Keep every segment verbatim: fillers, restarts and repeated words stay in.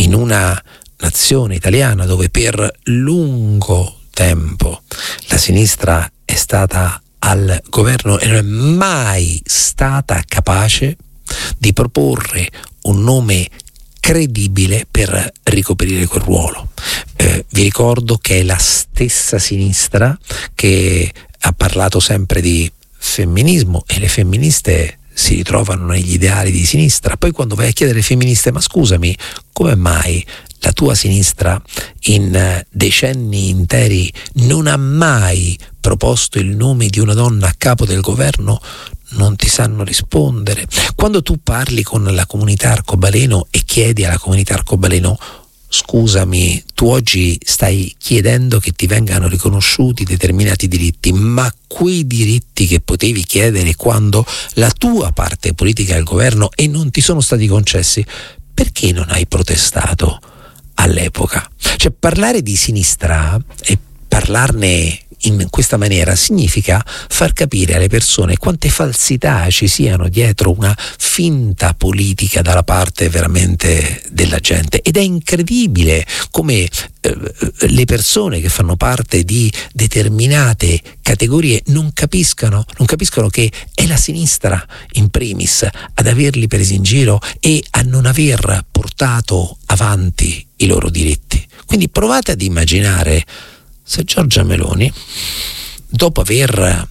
in una nazione italiana dove per lungo tempo la sinistra è stata al governo e non è mai stata capace di proporre un nome credibile per ricoprire quel ruolo. Eh, vi ricordo che è la stessa sinistra che ha parlato sempre di femminismo, e le femministe si ritrovano negli ideali di sinistra. Poi quando vai a chiedere alle femministe: ma scusami, come mai la tua sinistra in decenni interi non ha mai proposto il nome di una donna a capo del governo? Non ti sanno rispondere. Quando tu parli con la comunità arcobaleno e chiedi alla comunità arcobaleno: scusami, tu oggi stai chiedendo che ti vengano riconosciuti determinati diritti, ma quei diritti che potevi chiedere quando la tua parte politica è al governo e non ti sono stati concessi, perché non hai protestato all'epoca? Cioè, parlare di sinistra e parlarne in questa maniera significa far capire alle persone quante falsità ci siano dietro una finta politica dalla parte veramente della gente. Ed è incredibile come eh, le persone che fanno parte di determinate categorie non capiscano, non capiscono che è la sinistra in primis ad averli presi in giro e a non aver portato avanti i loro diritti. Quindi provate ad immaginare se Giorgia Meloni, dopo aver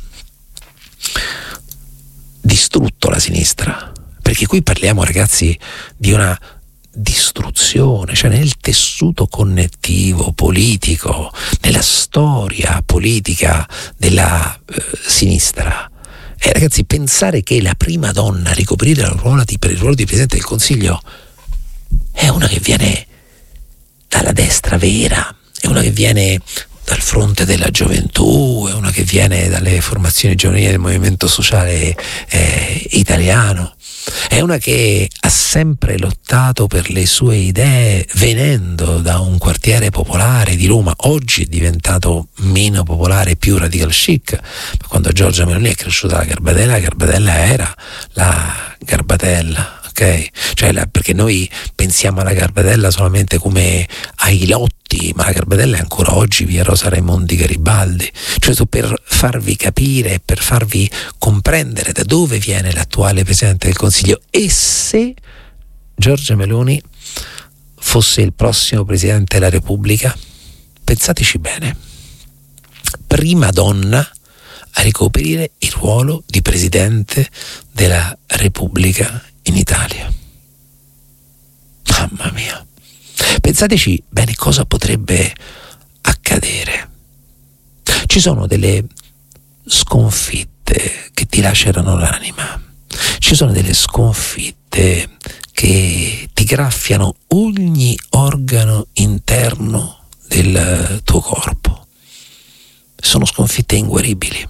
distrutto la sinistra, perché qui parliamo, ragazzi, di una distruzione, cioè nel tessuto connettivo politico, nella storia politica della eh, sinistra. E ragazzi, pensare che la prima donna a ricoprire il ruolo di, per il ruolo di Presidente del Consiglio è una che viene dalla destra vera, è una che viene dal fronte della gioventù, è una che viene dalle formazioni giovanili del movimento sociale eh, italiano, è una che ha sempre lottato per le sue idee venendo da un quartiere popolare di Roma. Oggi è diventato meno popolare, più radical chic, ma quando Giorgia Meloni è cresciuta la Garbatella, la Garbatella era la Garbatella. Okay? Cioè la, perché noi pensiamo alla Garbatella solamente come ai lotti, ma la Garbatella è ancora oggi via Rosa Raimondi Garibaldi. Cioè, per farvi capire, per farvi comprendere da dove viene l'attuale Presidente del Consiglio. E se Giorgia Meloni fosse il prossimo Presidente della Repubblica, pensateci bene, prima donna a ricoprire il ruolo di Presidente della Repubblica in Italia. Mamma mia, pensateci bene cosa potrebbe accadere. Ci sono delle sconfitte che ti lacerano l'anima, ci sono delle sconfitte che ti graffiano ogni organo interno del tuo corpo. Sono sconfitte inguaribili.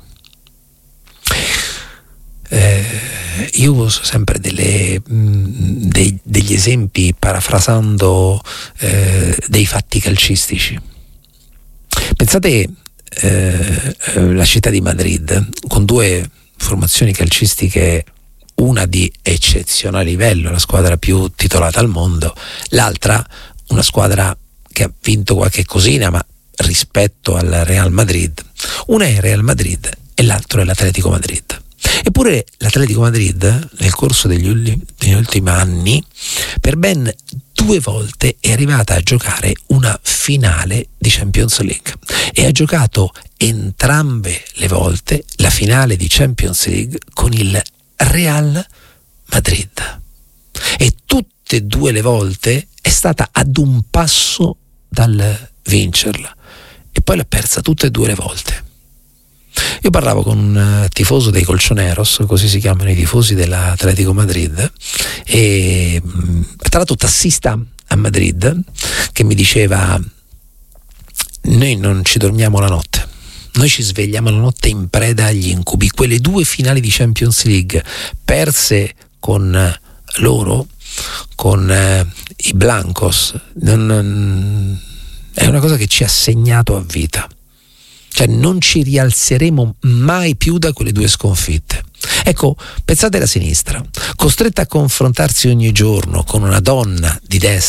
Eh, io uso sempre delle, mh, dei, degli esempi parafrasando eh, dei fatti calcistici. Pensate eh, la città di Madrid con due formazioni calcistiche, una di eccezionale livello, la squadra più titolata al mondo, l'altra una squadra che ha vinto qualche cosina, ma rispetto al Real Madrid, una è il Real Madrid e l'altro è l'Atletico Madrid. Eppure l'Atletico Madrid nel corso degli, ultimi, degli ultimi anni per ben due volte è arrivata a giocare una finale di Champions League e ha giocato entrambe le volte la finale di Champions League con il Real Madrid, e tutte e due le volte è stata ad un passo dal vincerla, e poi l'ha persa tutte e due le volte. Io parlavo con un tifoso dei Colchoneros, così si chiamano i tifosi dell'Atletico Madrid, e tra l'altro tassista a Madrid, che mi diceva: noi non ci dormiamo la notte, noi ci svegliamo la notte in preda agli incubi. Quelle due finali di Champions League perse con loro, con eh, i Blancos, non, è una cosa che ci ha segnato a vita. Cioè, non ci rialzeremo mai più da quelle due sconfitte. Ecco, pensate alla sinistra, costretta a confrontarsi ogni giorno con una donna di destra